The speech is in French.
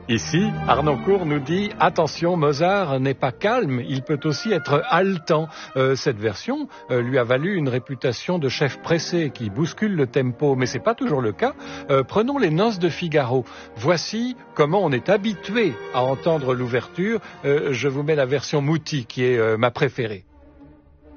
Ici, Arnoncourt nous dit « Attention, Mozart n'est pas calme, il peut aussi être haletant ». Cette version lui a valu une réputation de chef pressé qui bouscule le tempo, mais c'est pas toujours le cas. Prenons les Noces de Figaro. Voici comment on est habitué à entendre l'ouverture. Je vous mets la version Muti qui est ma préférée.